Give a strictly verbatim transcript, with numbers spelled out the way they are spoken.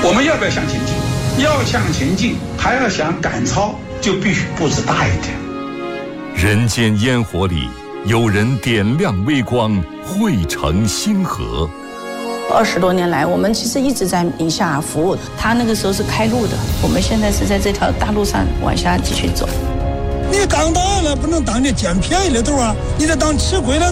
我们要不要向前进？要向前进，还要想赶超，就必须步子大一点。 人间烟火里，有人点亮微光，汇成星河。 二十多年来，我们其实一直在宁夏服务。他那个时候是开路的，我们现在是在这条大路上往下继续走。 你当大了不能当这捡便宜的头啊，你得当吃亏了